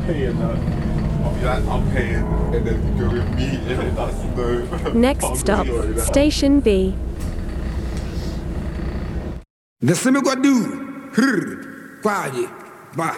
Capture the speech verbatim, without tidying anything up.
paying that. I'll be like, I'm paying, and then you go with me, and then that's no. Next stop, Station B. The same go do. Quiet.